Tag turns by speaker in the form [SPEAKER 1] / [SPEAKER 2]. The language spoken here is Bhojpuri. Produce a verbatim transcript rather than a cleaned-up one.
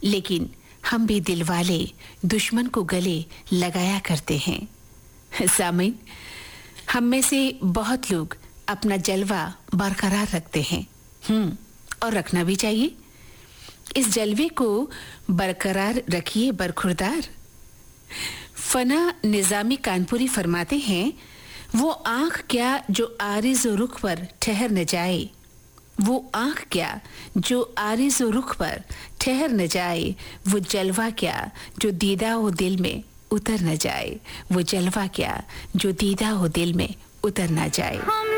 [SPEAKER 1] लेकिन हम भी दिल वाले दुश्मन को गले लगाया करते हैं। सामीन, हम में से बहुत लोग अपना जलवा बरकरार रखते हैं, हम्म और रखना भी चाहिए। इस जलवे को बरकरार रखिए बरखुरदार। फना निजामी कानपुरी फरमाते हैं, वो आंख क्या जो आरिज़ो रुख पर ठहर न जाए, वो आंख क्या जो आरिज़ो रुख पर ठहर न जाए, वो जलवा क्या जो दीदा हो दिल में उतर न जाए, वो जलवा क्या जो दीदा हो दिल में उतर न जाए।